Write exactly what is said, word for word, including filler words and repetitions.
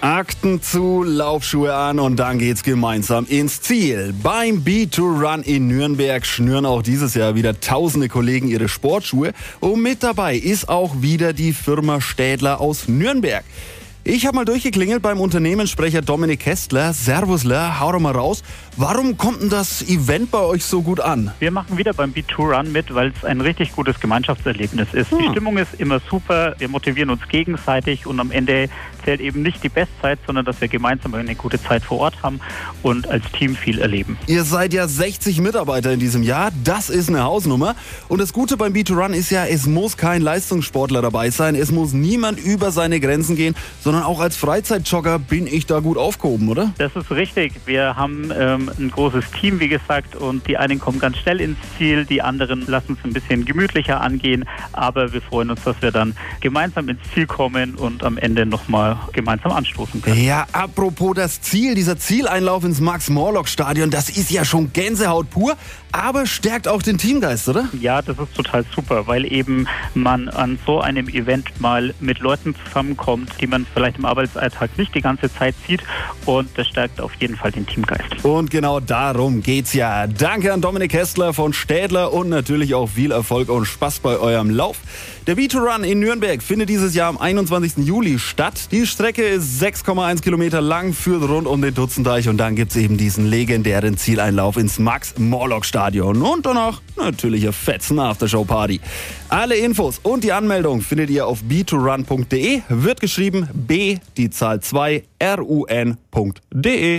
Akten zu, Laufschuhe an und dann geht's gemeinsam ins Ziel. Beim B zwei Run in Nürnberg schnüren auch dieses Jahr wieder tausende Kollegen ihre Sportschuhe. Und mit dabei ist auch wieder die Firma Städler aus Nürnberg. Ich habe mal durchgeklingelt beim Unternehmenssprecher Dominik Kästler. Servusler, hau doch mal raus. Warum kommt denn das Event bei euch so gut an? Wir machen wieder beim B zwei Run mit, weil es ein richtig gutes Gemeinschaftserlebnis ist. Hm. Die Stimmung ist immer super, wir motivieren uns gegenseitig und am Ende zählt eben nicht die Bestzeit, sondern dass wir gemeinsam eine gute Zeit vor Ort haben und als Team viel erleben. Ihr seid ja sechzig Mitarbeiter in diesem Jahr, das ist eine Hausnummer. Und das Gute beim B zwei Run ist ja, es muss kein Leistungssportler dabei sein, es muss niemand über seine Grenzen gehen, sondern auch als Freizeitjogger bin ich da gut aufgehoben, oder? Das ist richtig. Wir haben ähm, ein großes Team, wie gesagt, und die einen kommen ganz schnell ins Ziel, die anderen lassen es ein bisschen gemütlicher angehen, aber wir freuen uns, dass wir dann gemeinsam ins Ziel kommen und am Ende nochmal gemeinsam anstoßen können. Ja, apropos das Ziel, dieser Zieleinlauf ins Max-Morlock-Stadion, das ist ja schon Gänsehaut pur, aber stärkt auch den Teamgeist, oder? Ja, das ist total super, weil eben man an so einem Event mal mit Leuten zusammenkommt, die man vielleicht im Arbeitsalltag nicht die ganze Zeit sieht, und das stärkt auf jeden Fall den Teamgeist. Und genau darum geht's ja. Danke an Dominik Kästler von Städler und natürlich auch viel Erfolg und Spaß bei eurem Lauf. Der B zwei Run in Nürnberg findet dieses Jahr am einundzwanzigsten Juli statt. Die Strecke ist sechs Komma eins Kilometer lang, führt rund um den Dutzendeich und dann gibt's eben diesen legendären Zieleinlauf ins Max-Morlock-Stadion und danach natürlich eine fetzen Aftershow-Party. Alle Infos und die Anmeldung findet ihr auf b zwei run punkt de, wird geschrieben B, die Zahl zwei, R U N punkt de.